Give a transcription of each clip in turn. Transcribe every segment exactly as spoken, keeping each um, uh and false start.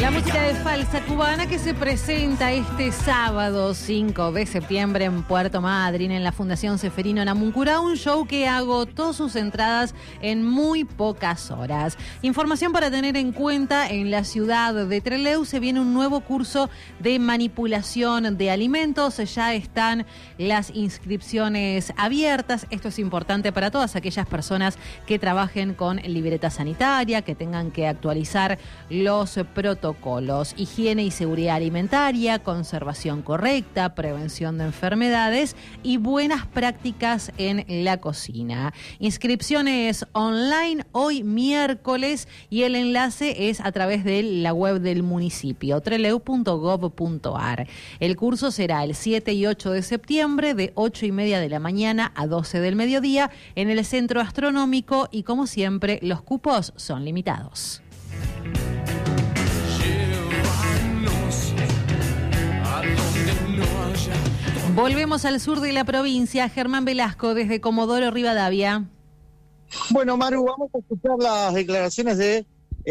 La música de Falsa Cubana que se presenta este sábado cinco de septiembre en Puerto Madryn en la Fundación Seferino Namuncurá, un show que agotó sus entradas en muy pocas horas. Información para tener en cuenta: en la ciudad de Trelew se viene un nuevo curso de manipulación de alimentos, ya están las inscripciones abiertas. Esto es importante para todas aquellas personas que trabajen con libreta sanitaria, que tengan que actualizar los protocolos. Higiene y seguridad alimentaria, conservación correcta, prevención de enfermedades y buenas prácticas en la cocina. Inscripciones online hoy miércoles y el enlace es a través de la web del municipio, trelew punto gov punto ar. El curso será el siete y ocho de septiembre de ocho y media de la mañana a doce del mediodía en el Centro Astronómico y, como siempre, los cupos son limitados. Volvemos al sur de la provincia. Germán Velasco, desde Comodoro Rivadavia. Bueno, Maru, vamos a escuchar las declaraciones de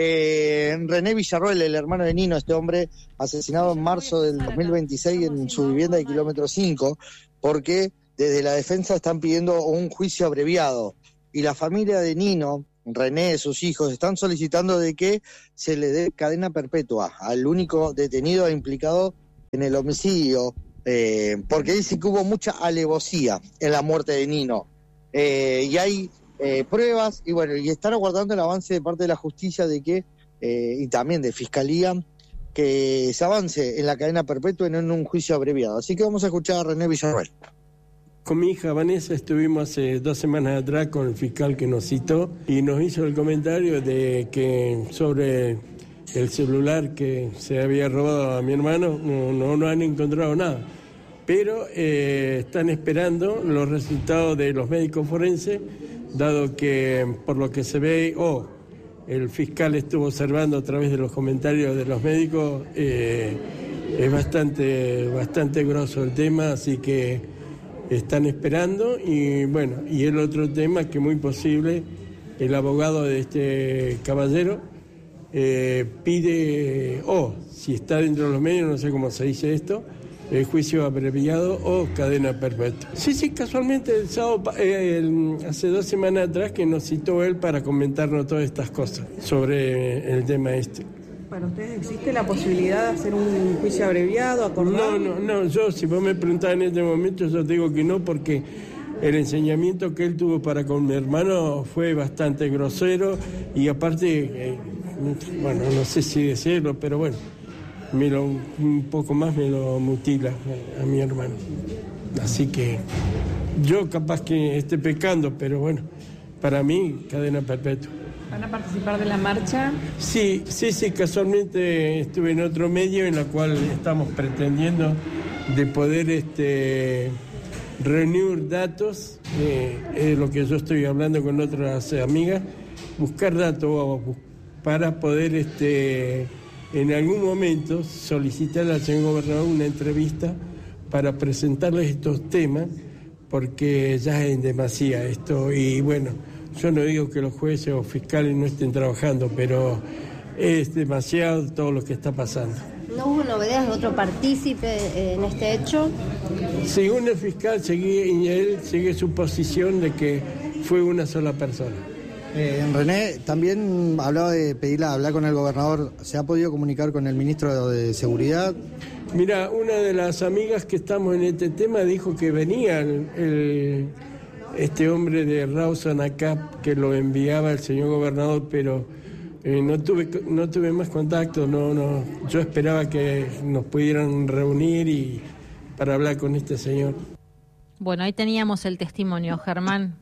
eh, René Villarroel, el hermano de Nino, este hombre asesinado en marzo del dos mil veintiséis en su vivienda de kilómetro cinco, porque desde la defensa están pidiendo un juicio abreviado. Y la familia de Nino, René, sus hijos, están solicitando de que se le dé cadena perpetua al único detenido e implicado en el homicidio, eh, porque dice que hubo mucha alevosía en la muerte de Nino. Eh, y hay eh, pruebas, y bueno, y están aguardando el avance de parte de la justicia de que, eh, y también de Fiscalía, que se avance en la cadena perpetua y no en un juicio abreviado. Así que vamos a escuchar a René Villarroel. Con mi hija Vanessa estuvimos hace dos semanas atrás con el fiscal que nos citó y nos hizo el comentario de que sobre el celular que se había robado a mi hermano no, no, no han encontrado nada, pero eh, están esperando los resultados de los médicos forenses, dado que por lo que se ve, o oh, el fiscal estuvo observando a través de los comentarios de los médicos, eh, es bastante, bastante grosso el tema, así que están esperando. Y bueno, y el otro tema que muy posible, el abogado de este caballero eh, pide, o oh, si está dentro de los medios, no sé cómo se dice esto, el juicio abreviado o cadena perpetua. Sí, sí, casualmente el sábado, eh, el, hace dos semanas atrás que nos citó él para comentarnos todas estas cosas sobre el tema este. ¿Para ustedes existe la posibilidad de hacer un juicio abreviado, acordado? No, no, no, yo si vos me preguntás en este momento, yo digo que no, porque el enseñamiento que él tuvo para con mi hermano fue bastante grosero y aparte, eh, bueno, no sé si decirlo, pero bueno, me lo, un poco más me lo mutila a, a mi hermano. Así que yo capaz que esté pecando, pero bueno, para mí cadena perpetua. ¿Van a participar de la marcha? Sí, sí, sí, casualmente estuve en otro medio en la cual estamos pretendiendo de poder este, reunir datos, eh, es lo que yo estoy hablando con otras amigas, buscar datos para poder este, en algún momento solicitarle al señor gobernador una entrevista para presentarles estos temas, porque ya es demasiado esto. Y bueno, yo no digo que los jueces o fiscales no estén trabajando, pero es demasiado todo lo que está pasando. ¿No hubo novedades de otro partícipe en este hecho? Según el fiscal, sigue, él sigue su posición de que fue una sola persona. Eh, René, también hablaba de pedirle a hablar con el gobernador. ¿Se ha podido comunicar con el ministro de Seguridad? Mira, una de las amigas que estamos en este tema dijo que venía el, el, este hombre de Rawson acá, que lo enviaba el señor gobernador, pero eh, no tuve no tuve más contacto. No, no, yo esperaba que nos pudieran reunir y para hablar con este señor. Bueno, ahí teníamos el testimonio, Germán.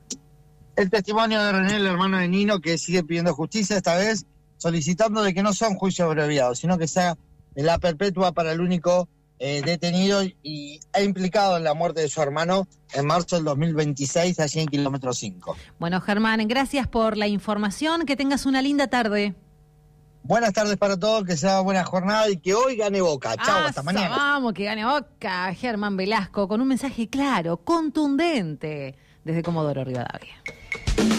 El testimonio de René, el hermano de Nino, que sigue pidiendo justicia, esta vez solicitando de que no sea un juicio abreviado, sino que sea la perpetua para el único eh, detenido y e implicado en la muerte de su hermano en marzo del dos mil veintiséis, allí en kilómetro cinco. Bueno, Germán, gracias por la información, que tengas una linda tarde. Buenas tardes para todos, que sea buena jornada y que hoy gane Boca. Chao, hasta mañana. Vamos, que gane Boca. Germán Velasco con un mensaje claro, contundente, desde Comodoro Rivadavia.